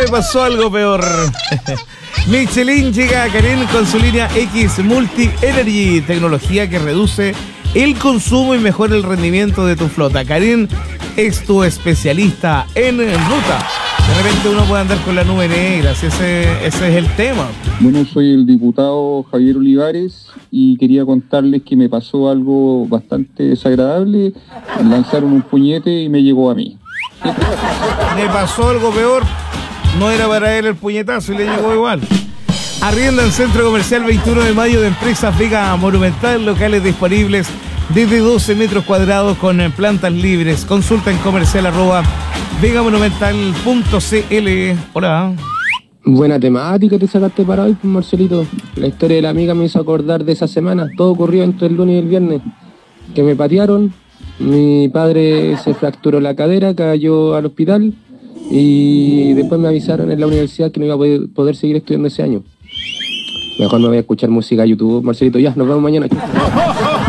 me pasó algo peor. Michelin llega a Karen con su línea X Multi Energy, tecnología que reduce el consumo y mejora el rendimiento de tu flota. Karen es tu especialista en ruta. De repente uno puede andar con la nube negra, si ese es el tema. Bueno, soy el diputado Javier Olivares y quería contarles que me pasó algo bastante desagradable. Lanzaron un puñete y me llegó a mí. Me pasó algo peor, no era para él el puñetazo y le llegó igual. Arrienda en Centro Comercial 21 de Mayo de Empresas Vega Monumental, locales disponibles desde 12 metros cuadrados con plantas libres. Consulta en comercial@vegamonumental.cl. Hola. Buena temática te sacaste para hoy, pues, Marcelito. La historia de la amiga me hizo acordar de esa semana. Todo ocurrió entre el lunes y el viernes. Que me patearon, mi padre se fracturó la cadera, cayó al hospital y después me avisaron en la universidad que no iba a poder seguir estudiando ese año. Mejor me voy a escuchar música a YouTube, Marcelito. Ya, nos vemos mañana.